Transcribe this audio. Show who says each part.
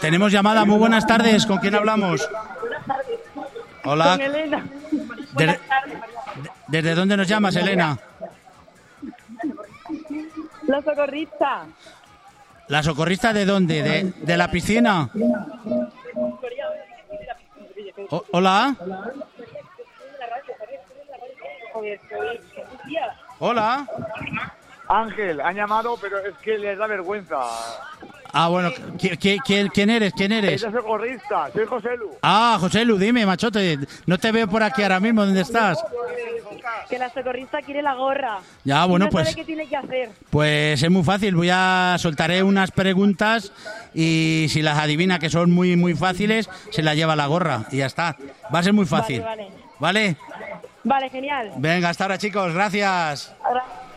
Speaker 1: Tenemos llamada. Muy buenas tardes. ¿Con quién hablamos? Hola.
Speaker 2: Con Elena.
Speaker 1: ¿Desde dónde nos llamas, Elena?
Speaker 2: La socorrista.
Speaker 1: ¿La socorrista de dónde? ¿De la piscina? Hola. Hola.
Speaker 3: Ángel, han llamado, pero es que les da vergüenza.
Speaker 1: Ah, bueno, ¿quién eres?
Speaker 3: Es el socorrista, soy José Lu.
Speaker 1: Ah, José Lu, dime, machote, no te veo por aquí ahora mismo, ¿dónde estás?
Speaker 2: Que la socorrista quiere la gorra.
Speaker 1: Ya, bueno,
Speaker 2: no
Speaker 1: pues...
Speaker 2: sabe qué tiene que hacer.
Speaker 1: Pues es muy fácil, soltaré unas preguntas y si las adivina, que son muy, muy fáciles, se la lleva la gorra y ya está. Va a ser muy fácil.
Speaker 2: Vale.
Speaker 1: ¿Vale?
Speaker 2: Vale, genial.
Speaker 1: Venga, hasta ahora, chicos, gracias.
Speaker 2: Ahora...